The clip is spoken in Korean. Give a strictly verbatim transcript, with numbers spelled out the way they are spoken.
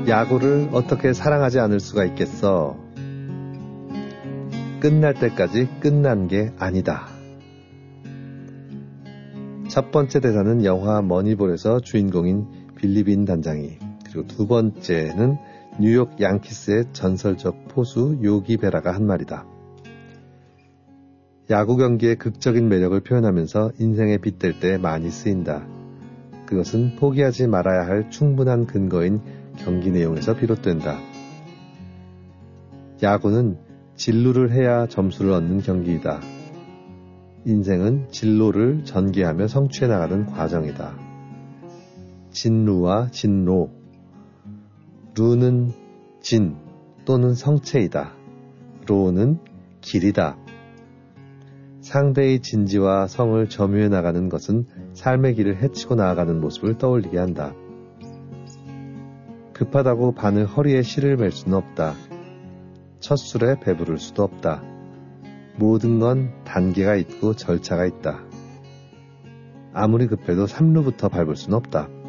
야구를 어떻게 사랑하지 않을 수가 있겠어? 끝날 때까지 끝난 게 아니다. 첫 번째 대사는 영화 머니볼에서 주인공인 빌리 빈 단장이, 그리고 두 번째는 뉴욕 양키스의 전설적 포수 요기 베라가 한 말이다. 야구 경기의 극적인 매력을 표현하면서 인생에 빗댈 때 많이 쓰인다. 그것은 포기하지 말아야 할 충분한 근거인 경기 내용에서 비롯된다. 야구는 진루를 해야 점수를 얻는 경기이다. 인생은 진로를 전개하며 성취해 나가는 과정이다. 진루와 진로. 루는 진 또는 성체이다. 로는 길이다. 상대의 진지와 성을 점유해 나가는 것은 삶의 길을 헤치고 나아가는 모습을 떠올리게 한다. 급하다고 바늘 허리에 실을 맬 수는 없다. 첫 술에 배부를 수도 없다. 모든 건 단계가 있고 절차가 있다. 아무리 급해도 삼 루부터 밟을 수는 없다.